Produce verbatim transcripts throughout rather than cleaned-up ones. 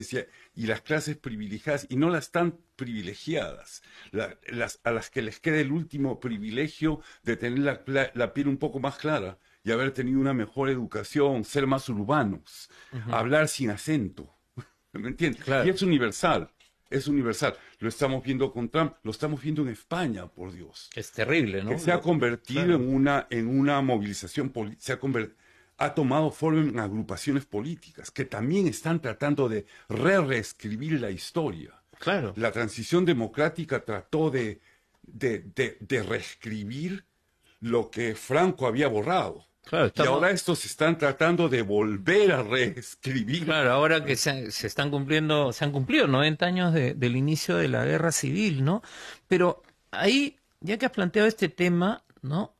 y las clases privilegiadas, y no las tan privilegiadas, la, las, a las que les queda el último privilegio de tener la, la, la piel un poco más clara y haber tenido una mejor educación, ser más urbanos, Ujú. hablar sin acento, ¿me entiendes? Y Claro, es universal, es universal. Lo estamos viendo con Trump, lo estamos viendo en España, por Dios, es terrible, que ¿no? se ha Lo- convertido claro. en una, en una movilización política, se ha convertido, ha tomado forma en agrupaciones políticas que también están tratando de re reescribir la historia. Claro, La transición democrática trató de, de, de, de reescribir lo que Franco había borrado. claro, Y estamos, ahora estos están tratando de volver a reescribir. claro, ahora que se, se están cumpliendo, se han cumplido noventa años de- del inicio de la guerra civil, ¿no? Pero ahí, ya que has planteado este tema, ¿no?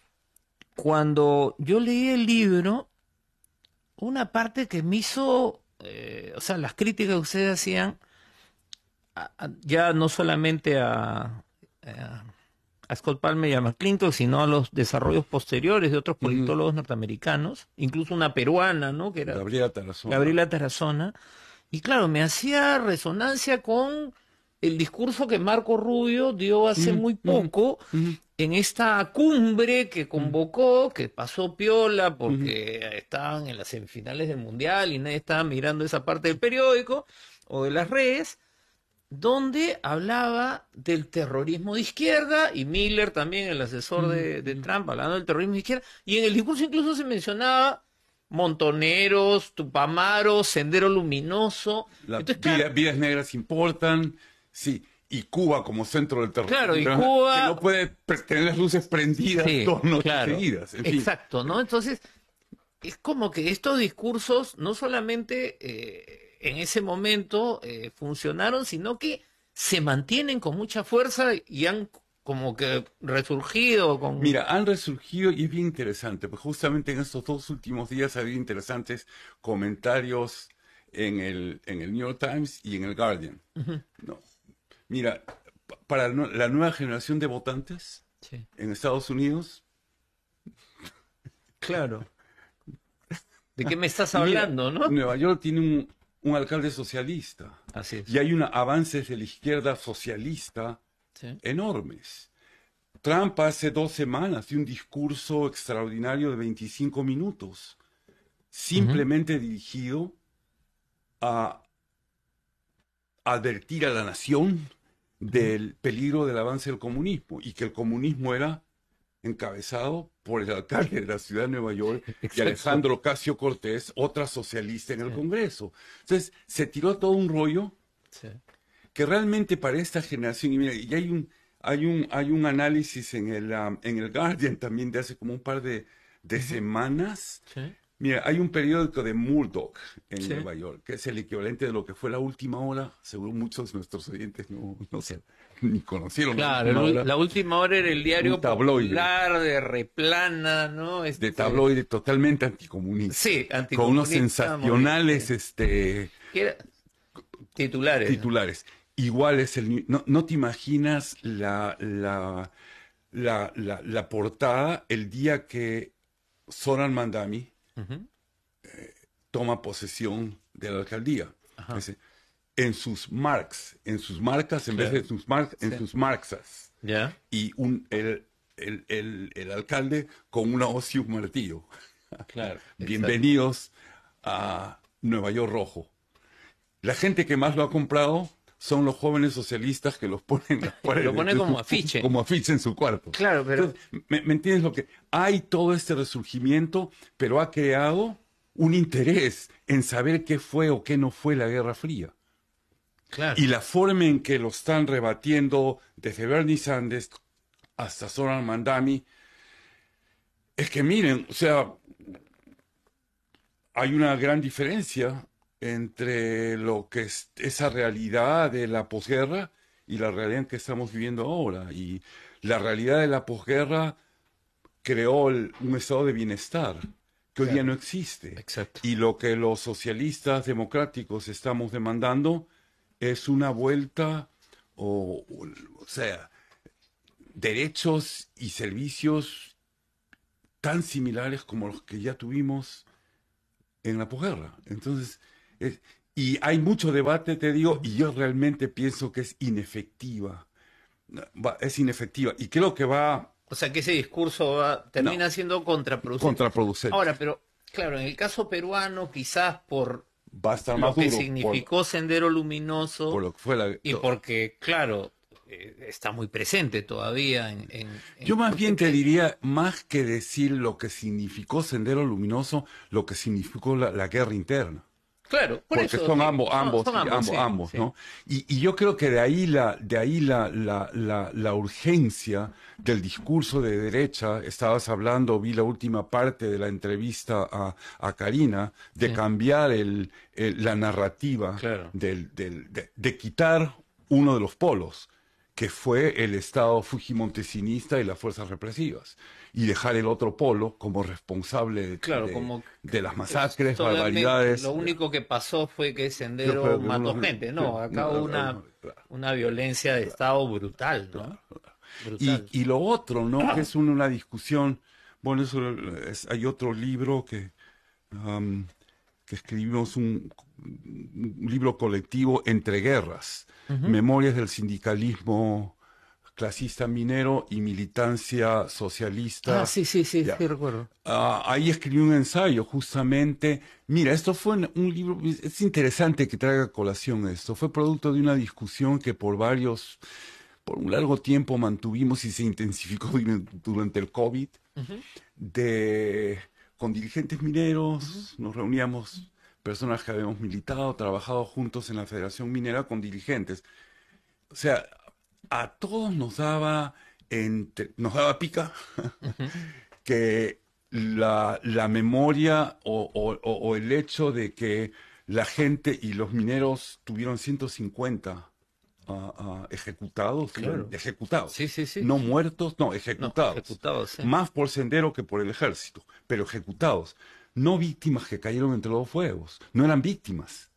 Cuando yo leí el libro, una parte que me hizo, eh, o sea, las críticas que ustedes hacían, a- a- ya no solamente a, a, a Scott Palmer y a McClintock, sino a los desarrollos posteriores de otros Ujú. politólogos norteamericanos, incluso una peruana, ¿no? Que era Gabriela Tarazona. Gabriela Tarazona. Y claro, me hacía resonancia con el discurso que Marco Rubio dio hace Ujú, muy ujú, poco ujú, en esta cumbre que ujú, convocó, que pasó piola ujú. porque estaban en las semifinales del Mundial y nadie estaba mirando esa parte del periódico o de las redes, donde hablaba del terrorismo de izquierda, y Miller también, el asesor Ujú, de, de ujú. Trump, hablando del terrorismo de izquierda, y en el discurso incluso se mencionaba Montoneros, Tupamaros, Sendero Luminoso. Las Entonces, claro, vidas, vidas negras importan, sí, y Cuba como centro del claro, y terror, que no Cuba, puede pre- tener las luces prendidas sí, dos noches claro, seguidas, en fin. exacto, ¿no? Entonces, es como que estos discursos no solamente eh, en ese momento eh, funcionaron, sino que se mantienen con mucha fuerza y han como que resurgido con... Mira, han resurgido y es bien interesante, pues justamente en estos dos últimos días ha habido interesantes comentarios en el, en el New York Times y en el Guardian. Ujú, No, mira, pa- para no- la nueva generación de votantes sí, en Estados Unidos, claro. ¿De qué me estás mira, hablando, no? Nueva York tiene un, un alcalde socialista Así y es. hay una, avances de la izquierda socialista Sí. enormes. Trump hace dos semanas dio un discurso extraordinario de veinticinco minutos, Ujú, simplemente dirigido a advertir a la nación ujú. del peligro del avance del comunismo y que el comunismo era encabezado por el alcalde de la ciudad de Nueva York y Exacto. Alejandro Ocasio Cortés, otra socialista en el Sí, Congreso. Entonces, se tiró todo un rollo sí. que realmente para esta generación, y mira, y hay un, hay un, hay un análisis en el, um, en el Guardian también de hace como un par de, de Ujú, semanas. sí, Mira, hay un periódico de Murdoch en sí. Nueva York, que es el equivalente de lo que fue la última hora, seguro muchos de nuestros oyentes no, no sé, ni conocieron la Claro, el última ul- hora, la última hora era el un diario tabloide, popular de Replana, ¿no? de Este, tabloide totalmente anticomunista, sí, con unos anticomunista a morir, sensacionales sí. este, Que era titulares, ¿no? titulares. Igual es el... No, no te imaginas la, la, la, la, la portada el día que Zoran Mandami Ujú, toma posesión de la alcaldía. ajá, Dice, en sus marcas, en sus marcas, en vez de claro, sus marcas, en sí. sus marxas. ¿Ya? Y un, el, el, el, el alcalde con una hoz y un martillo. Claro, exacto. Bienvenidos a Nueva York Rojo. La gente que más lo ha comprado son los jóvenes socialistas que los ponen en las Lo paredes pone de como su, afiche. como afiche en su cuarto. Claro, pero Entonces, ¿me, me entiendes lo que? Hay todo este resurgimiento, pero ha creado un interés en saber qué fue o qué no fue la Guerra Fría. Y claro. la forma en que lo están rebatiendo desde Bernie Sanders hasta Zoran Mandami es que miren, o sea, hay una gran diferencia entre lo que es esa realidad de la posguerra y la realidad en que estamos viviendo ahora. Y la realidad de la posguerra creó el- un estado de bienestar que hoy día Claro, no existe. exacto. Y lo que los socialistas democráticos estamos demandando es una vuelta, o, o, o sea, derechos y servicios tan similares como los que ya tuvimos en la posguerra. Entonces, es- Y hay mucho debate, te digo, y yo realmente pienso que es inefectiva. Va- Es inefectiva. Y creo que va O sea que ese discurso va- no, termina siendo contraproducente. contraproducente. Ahora, pero claro, en el caso peruano, quizás por Va a estar lo más que duro por, significó Sendero por Luminoso lo que fue la... y porque, claro, eh, está muy presente todavía en... en- Yo en- más porque bien te que- diría, más que decir lo que significó Sendero Luminoso, lo que significó la, la guerra interna. claro, por Porque eso son digo, ambos, son, ambos, son sí, ambos, ambos, sí, ambos, sí. ¿no? Y, y yo creo que de ahí la, de ahí la, la, la, la urgencia del discurso de derecha. Estabas hablando, vi la última parte de la entrevista a, a Karina, de Sí. cambiar el, el- la narrativa, Claro. del, del, de, de quitar uno de los polos, que fue el Estado fujimontesinista y las fuerzas represivas, y dejar el otro polo como responsable de, Claro, de- como de las masacres, solamente barbaridades. lo único que pasó fue que Yo Sendero creo que mató uno- gente. No, acá no, hubo no, una, no, claro. una violencia de Estado brutal, ¿no? Y, Brutal. y lo otro, ¿no? Que es una, una discusión, bueno, eso es- hay otro libro que, am, que escribimos, un, un libro colectivo entre guerras, Memorias del sindicalismo clasista minero y militancia socialista. Ah, sí, sí, sí, Ya. sí, recuerdo. Ah, ahí escribí un ensayo justamente. Mira, esto fue un, un libro, es es interesante que traiga a colación esto. Fue producto de una discusión que por varios, por un largo tiempo mantuvimos y se intensificó dur- durante el COVID, de, con dirigentes mineros, nos reuníamos personas que habíamos militado, trabajado juntos en la Federación Minera con dirigentes. O sea, a todos nos daba, entre- nos daba pica que la, la memoria o, o- o- o el hecho de que la gente y los mineros tuvieron ciento cincuenta ah, ah, ejecutados, Claro. ejecutados, Sí, sí, sí. no muertos, no, No, ejecutados, ejecutados, sí. más por Sendero que por el ejército, pero ejecutados, no víctimas que cayeron entre los fuegos, no eran víctimas,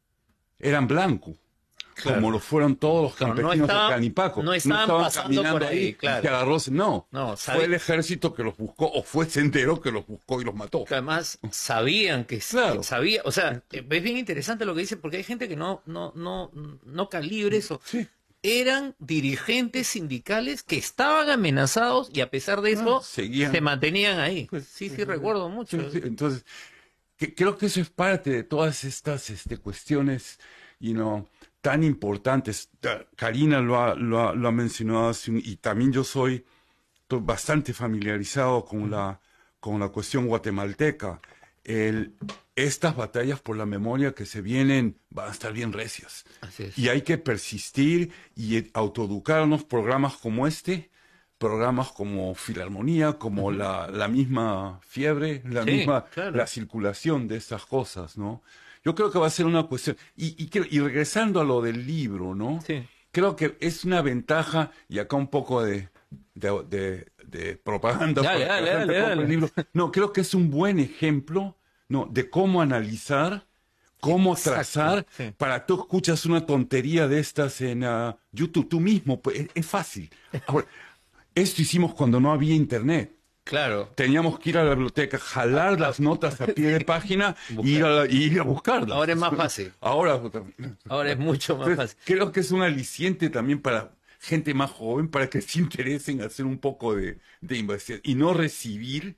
eran blancos. Claro. Como lo fueron todos los Claro, no campesinos estaban- de Canipaco. no estaban pasando por ahí, y claro. se agarró. No, No, fue sabe- el ejército que los buscó, o fue Sendero que los buscó y los mató. Que además sabían que, Claro. que sabía, o sea, es bien interesante lo que dice, porque hay gente que no, no, no, no calibre eso. Sí. Eran dirigentes sindicales que estaban amenazados y a pesar de eso Ah, seguían. se mantenían ahí. Pues, sí, sí, recuerdo mucho. Sí, sí. Entonces, que- creo que eso es parte de todas estas este, cuestiones, you know, tan importantes. Ta- Karina lo ha, lo ha, lo ha mencionado hace un- y también yo soy to- bastante familiarizado con la, con la cuestión guatemalteca. El, estas batallas por la memoria que se vienen van a estar bien recias. Así es. Y hay que persistir y eh, autoeducarnos, programas como este, programas como Filarmonía, como la, la misma fiebre, la Sí, misma, claro. la circulación de estas cosas, ¿no? Yo creo que va a ser una cuestión. Y, y, creo- y regresando a lo del libro, ¿no? Sí. Creo que es una ventaja, y acá un poco de, de, de- de propaganda Dale, para que dale, la gente dale, compre el dale. libro. No, creo que es un buen ejemplo, ¿no? De cómo analizar, cómo Exacto, trazar. sí. Para tú escuchas una tontería de estas en ah, YouTube, tú mismo, pues, es, es fácil. Ahora, esto hicimos cuando no había internet. Claro. Teníamos que ir a la biblioteca, jalar las notas a pie de página y ir a, la- y ir a buscarlas. Ahora es más fácil. Ahora, Ahora es mucho más entonces, fácil. creo que es un aliciente también para gente más joven, para que se interesen en hacer un poco de, de investigación y no recibir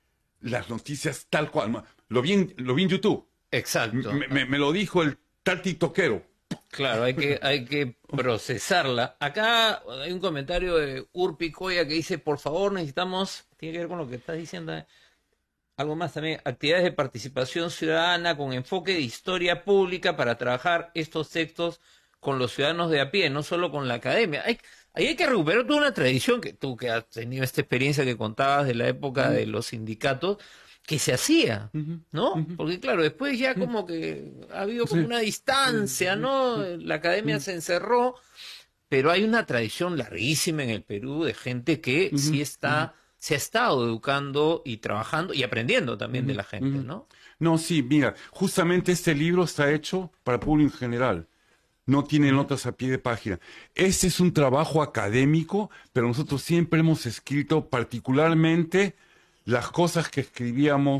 las noticias tal cual. Lo vi en, lo vi en YouTube. Exacto. Me, me- me lo dijo el tal tiktokero. Claro, hay que, hay que procesarla. Acá hay un comentario de Urpi Coya que dice, por favor, necesitamos, tiene que ver con lo que estás diciendo, eh, algo más también, actividades de participación ciudadana con enfoque de historia pública para trabajar estos textos con los ciudadanos de a pie, no solo con la academia. Hay, ahí hay que recuperar toda una tradición que tú que has tenido esta experiencia que contabas de la época de los sindicatos, que se hacía, ¿no? Porque claro, después ya como que ha habido como Sí. una distancia, ¿no? La academia se encerró, pero hay una tradición larguísima en el Perú de gente que sí está, se ha estado educando y trabajando y aprendiendo también de la gente, ¿no? No, sí, mira, justamente este libro está hecho para público en general. No tiene notas a pie de página. Este es un trabajo académico, pero nosotros siempre hemos escrito particularmente las cosas que escribíamos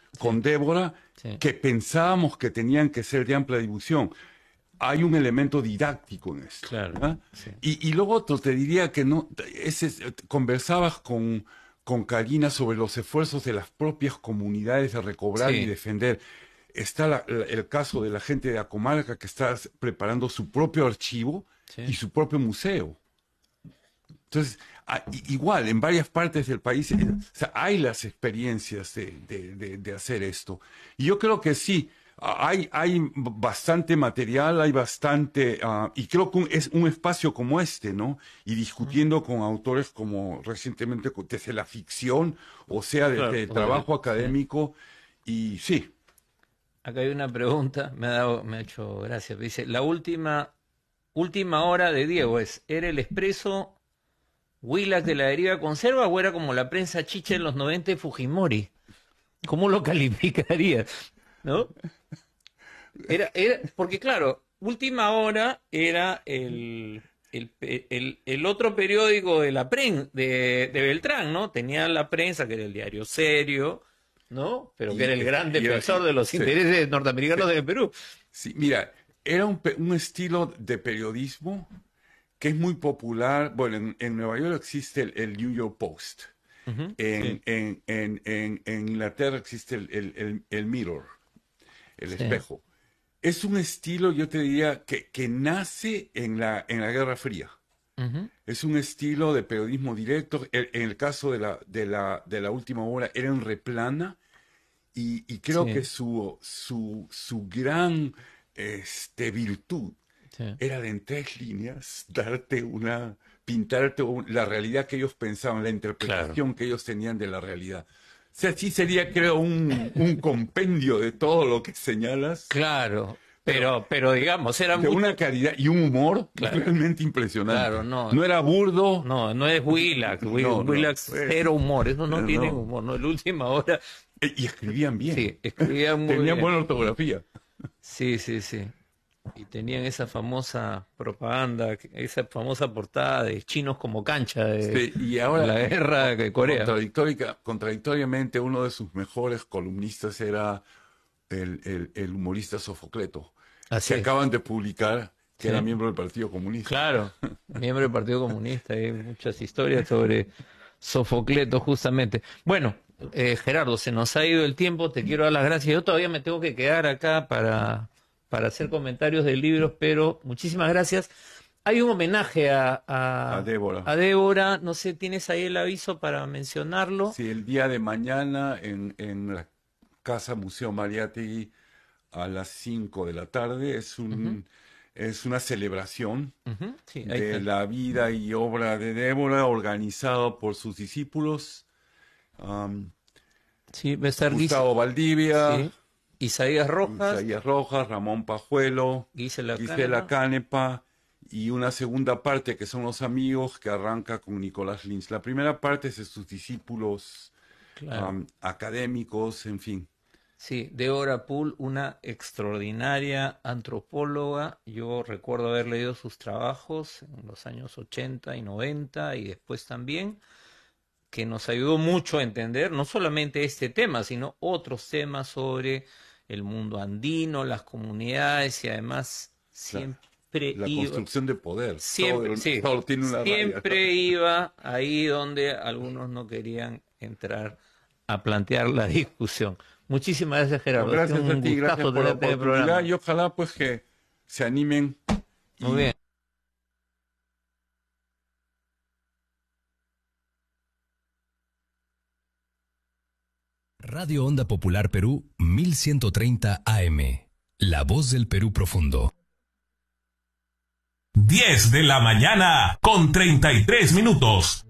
con Débora, Sí. que pensábamos que tenían que ser de amplia difusión. Hay un elemento didáctico en esto. Claro, ¿Ah? sí. Y, y luego otro, te diría que no, ese, conversabas con, con Karina sobre los esfuerzos de las propias comunidades de recobrar Sí. y defender. Está la- la- el caso de la gente de la comarca que está preparando su propio archivo Sí. y su propio museo. Entonces, a- i- igual, en varias partes del país, eh, o sea, hay las experiencias de, de- de- de hacer esto. Y yo creo que sí, a- hay, hay bastante material, hay bastante, ah, y creo que un- es un espacio como este, ¿no? Y discutiendo con autores como recientemente co- desde la ficción, o sea, desde Claro, el o trabajo del- sí. académico, y sí. Acá hay una pregunta, me ha dado, me ha hecho gracia. Dice, la última, última hora de Diego es, ¿era el expreso Willax de la deriva conserva o era como la prensa chicha en los noventa de Fujimori? ¿Cómo lo calificarías? ¿No? Era, era, porque claro, última hora era el, el, el- el otro periódico de la prensa, de, de Beltrán, ¿no? Tenía la prensa, que era el diario serio, ¿no? Pero que Y- era el gran y- y- defensor de los sí. intereses norteamericanos de Perú. Sí, mira, era un, pe- un estilo de periodismo que es muy popular. Bueno, en, en Nueva York existe el, el New York Post. Ujú, En, sí. en, en, en, en Inglaterra existe el, el, el- el Mirror, el Sí. espejo. Es un estilo, yo te diría, que, que nace en la, en la Guerra Fría. Ujú, Es un estilo de periodismo directo. En, en el caso de la, de la, de la última hora era en replana. Y, y creo Sí. que su, su, su gran este, virtud sí. era de en tres líneas darte una, pintarte un- la realidad que ellos pensaban, la interpretación que ellos tenían de la realidad. O sea, sí sería, creo, un, un compendio de todo lo que señalas, Claro, pero, pero digamos, era de muy... una calidad y un humor Claro. realmente impresionante. Claro, no. No era burdo. No, no es Willax, Wi- No, no. Willax Eh, cero humor, eso no, no. tiene humor, no, la última hora, eh, Y escribían bien. sí, escribía muy Tenían bien. buena ortografía. Sí, sí, sí. Y tenían esa famosa propaganda, esa famosa portada de chinos como cancha de Sí, y ahora, la guerra de Corea. contradictórica- contradictoriamente, uno de sus mejores columnistas era el, el- el humorista Sofocleto, Así que es. acaban de publicar que Sí. era miembro del Partido Comunista. Claro, miembro del Partido Comunista, hay muchas historias sobre Sofocleto justamente. Bueno, eh, Gerardo, se nos ha ido el tiempo, te quiero dar las gracias. Yo todavía me tengo que quedar acá para, para hacer comentarios de libros, pero muchísimas gracias. Hay un homenaje a, a, A Débora. a Débora, no sé, ¿tienes ahí el aviso para mencionarlo? Sí, el día de mañana en, en la Casa Museo Mariátegui a las cinco de la tarde es un es una celebración Ujú, sí, ahí de está. la vida y obra de Débora organizado por sus discípulos, um, Sí, va a estar Guis- Gustavo Valdivia, sí, Isaías Rojas, Isaías Rojas, Ramón Pajuelo, Gisela Gisela Canepa. Canepa y una segunda parte que son los amigos que arranca con Nicolás Lins. La primera parte es de sus discípulos Claro. um, académicos, en fin. Sí, Débora Pool, una extraordinaria antropóloga. Yo recuerdo haber leído sus trabajos en los años ochenta y noventa y después también, que nos ayudó mucho a entender no solamente este tema, sino otros temas sobre el mundo andino, las comunidades y además siempre La iba... construcción de poder. Siempre, todo, sí, todo tiene una siempre raya. iba ahí donde algunos no querían entrar a plantear la discusión. Muchísimas gracias, Gerardo. No, gracias Ha sido un a ti, gracias gustazo por la tenerte en el oportunidad programa. y ojalá pues que se animen. y- Muy bien. Radio Onda Popular Perú mil ciento treinta A M. La voz del Perú profundo. diez de la mañana con treinta y tres minutos.